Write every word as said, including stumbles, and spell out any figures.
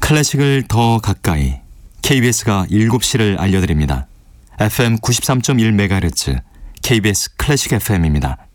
클래식을 더 가까이 케이비에스가 일곱 시를 알려드립니다. 에프엠 구십삼 점 일 메가헤르츠 케이비에스 클래식 에프엠입니다.